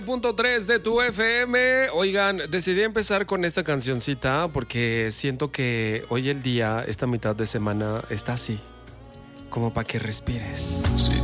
.3 de tu FM. Oigan, decidí empezar con esta cancioncita porque siento que hoy el día, esta mitad de semana, está así, como para que respires.